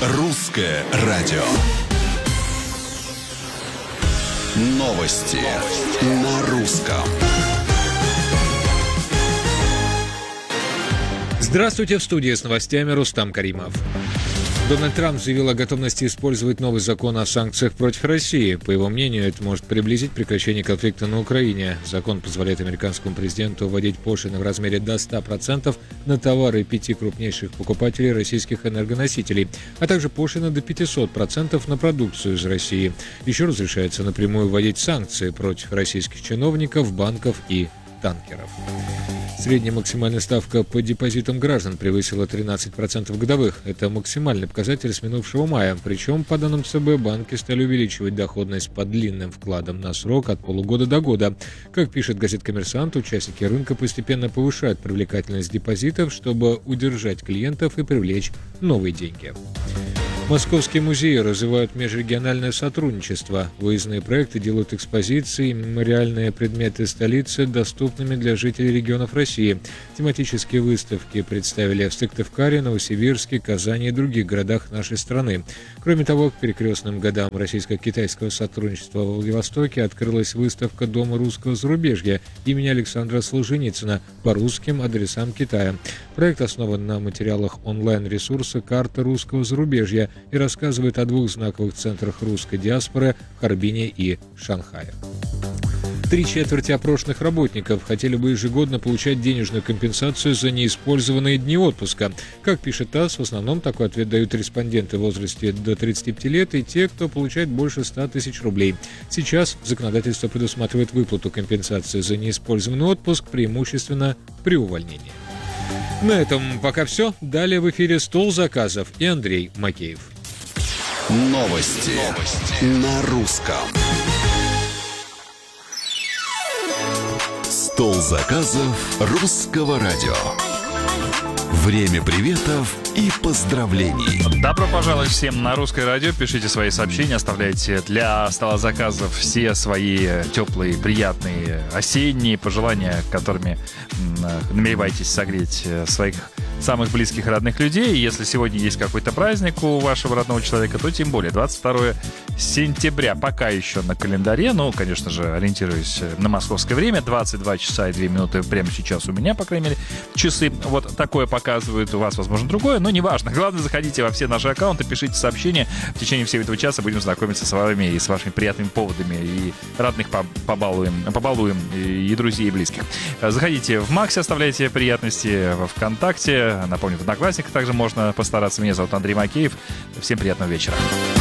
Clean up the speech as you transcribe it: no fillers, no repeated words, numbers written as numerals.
Русское радио. Новости на русском. Здравствуйте, в студии с новостями Рустам Каримов. Дональд Трамп заявил о готовности использовать новый закон о санкциях против России. По его мнению, это может приблизить прекращение конфликта на Украине. Закон позволяет американскому президенту вводить пошлины в размере до 100% на товары 5 крупнейших покупателей российских энергоносителей, а также пошлины до 500% на продукцию из России. Еще разрешается напрямую вводить санкции против российских чиновников, банков и танкеров. Средняя максимальная ставка по депозитам граждан превысила 13% годовых. Это максимальный показатель с минувшего мая. Причем, по данным ЦБ, банки стали увеличивать доходность по длинным вкладам на срок от полугода до года. Как пишет газета «Коммерсант», участники рынка постепенно повышают привлекательность депозитов, чтобы удержать клиентов и привлечь новые деньги. Московские музеи развивают межрегиональное сотрудничество. Выездные проекты делают экспозиции и мемориальные предметы столицы доступными для жителей регионов России. Тематические выставки представили в Сыктывкаре, Новосибирске, Казани и других городах нашей страны. Кроме того, к перекрестным годам российско-китайского сотрудничества во Владивостоке открылась выставка Дома русского зарубежья имени Александра Солженицына по русским адресам Китая. Проект основан на материалах онлайн-ресурса «Карта русского зарубежья» и рассказывает о двух знаковых центрах русской диаспоры в Харбине и Шанхае. 3/4 опрошенных работников хотели бы ежегодно получать денежную компенсацию за неиспользованные дни отпуска. Как пишет ТАСС, в основном такой ответ дают респонденты в возрасте до 35 лет и те, кто получает больше 100 тысяч рублей. Сейчас законодательство предусматривает выплату компенсации за неиспользованный отпуск преимущественно при увольнении. На этом пока все. Далее в эфире «Стол заказов» и Андрей Макеев. Новости на русском. Стол заказов русского радио. Время приветов и поздравлений. Добро пожаловать всем на Русское радио. Пишите свои сообщения, оставляйте для стола заказов все свои теплые, приятные осенние пожелания, которыми намереваетесь согреть своих самых близких родных людей. И если сегодня есть какой-то праздник у вашего родного человека, то тем более 22 сентября пока еще на календаре. Ну, конечно же, ориентируясь на московское время. 22 часа и 2 минуты прямо сейчас у меня, по крайней мере, часы. Вот такое показывают, у вас, возможно, другое, но неважно. Главное, заходите во все наши аккаунты, пишите сообщения. В течение всего этого часа будем знакомиться с вами и с вашими приятными поводами. И родных побалуем, и друзей, и близких. Заходите в Максе, оставляйте приятности во ВКонтакте. Напомню, в Одноклассниках также можно постараться. Меня зовут Андрей Макеев. Всем приятного вечера.